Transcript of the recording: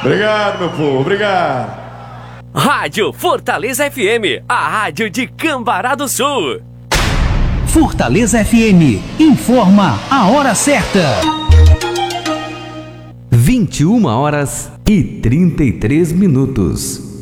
Obrigado, meu povo, obrigado. Rádio Fortaleza FM, a rádio de Cambará do Sul. Fortaleza FM, informa a hora certa. 21h33.